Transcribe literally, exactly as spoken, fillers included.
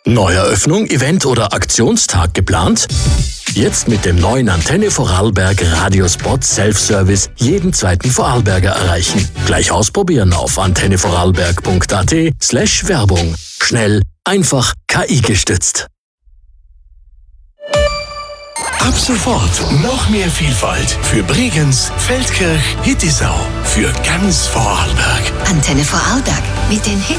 Neueröffnung, Event oder Aktionstag geplant? Jetzt mit dem neuen Antenne Vorarlberg Radiospot Self-Service jeden zweiten Vorarlberger erreichen. Gleich ausprobieren auf antennevorarlberg.at slash Werbung. Schnell, einfach, K I gestützt. Ab sofort noch mehr Vielfalt für Bregenz, Feldkirch, Hittisau, für ganz Vorarlberg. Antenne Vorarlberg mit den Hits